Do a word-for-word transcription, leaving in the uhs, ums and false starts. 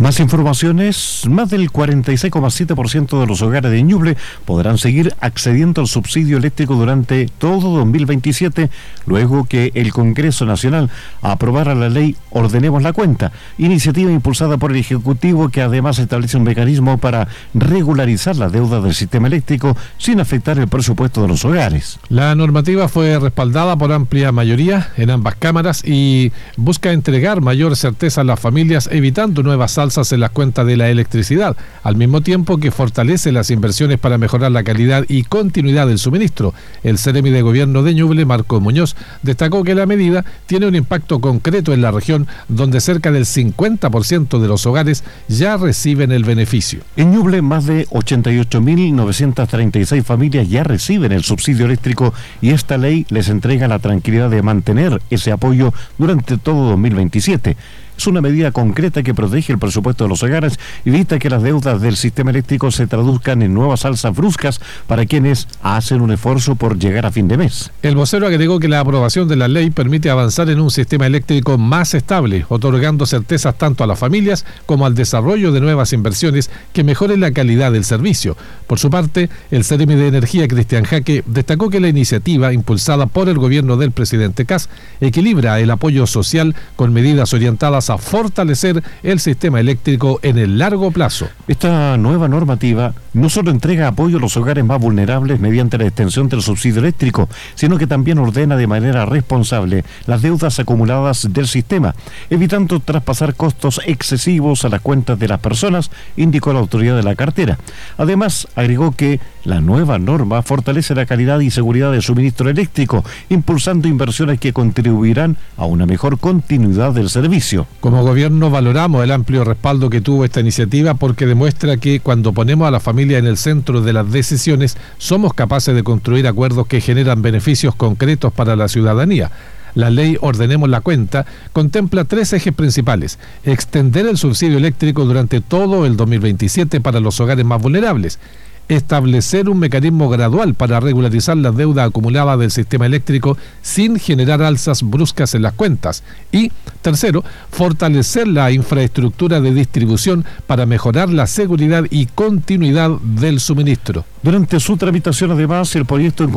Más informaciones, más del cuarenta y seis coma siete por ciento de los hogares de Ñuble podrán seguir accediendo al subsidio eléctrico durante todo dos mil veintisiete, luego que el Congreso Nacional aprobara la ley Ordenemos la Cuenta, iniciativa impulsada por el Ejecutivo que además establece un mecanismo para regularizar la deuda del sistema eléctrico sin afectar el presupuesto de los hogares. La normativa fue respaldada por amplia mayoría en ambas cámaras y busca entregar mayor certeza a las familias, evitando nuevas alzas en las cuentas de la electricidad, al mismo tiempo que fortalece las inversiones para mejorar la calidad y continuidad del suministro. El Seremi de Gobierno de Ñuble, Marco Muñoz, destacó que la medida tiene un impacto concreto en la región, donde cerca del cincuenta por ciento de los hogares ya reciben el beneficio. En Ñuble, más de ochenta y ocho mil novecientas treinta y seis familias ya reciben el subsidio eléctrico y esta ley les entrega la tranquilidad de mantener ese apoyo durante todo dos mil veintisiete. Es una medida concreta que protege el presupuesto de los hogares y evita que las deudas del sistema eléctrico se traduzcan en nuevas alzas bruscas para quienes hacen un esfuerzo por llegar a fin de mes. El vocero agregó que la aprobación de la ley permite avanzar en un sistema eléctrico más estable, otorgando certezas tanto a las familias como al desarrollo de nuevas inversiones que mejoren la calidad del servicio. Por su parte, el Seremi de Energía, Cristian Jaque, destacó que la iniciativa, impulsada por el gobierno del presidente Kast, equilibra el apoyo social con medidas orientadas a fortalecer el sistema eléctrico en el largo plazo. Esta nueva normativa no solo entrega apoyo a los hogares más vulnerables mediante la extensión del subsidio eléctrico, sino que también ordena de manera responsable las deudas acumuladas del sistema, evitando traspasar costos excesivos a las cuentas de las personas, indicó la autoridad de la cartera. Además, agregó que la nueva norma fortalece la calidad y seguridad del suministro eléctrico, impulsando inversiones que contribuirán a una mejor continuidad del servicio. Como gobierno valoramos el amplio respaldo que tuvo esta iniciativa porque demuestra que cuando ponemos a la familia en el centro de las decisiones, somos capaces de construir acuerdos que generan beneficios concretos para la ciudadanía. La ley Ordenemos la Cuenta contempla tres ejes principales: extender el subsidio eléctrico durante todo el dos mil veintisiete para los hogares más vulnerables, establecer un mecanismo gradual para regularizar la deuda acumulada del sistema eléctrico sin generar alzas bruscas en las cuentas y, tercero, fortalecer la infraestructura de distribución para mejorar la seguridad y continuidad del suministro. Durante su tramitación, además, el proyecto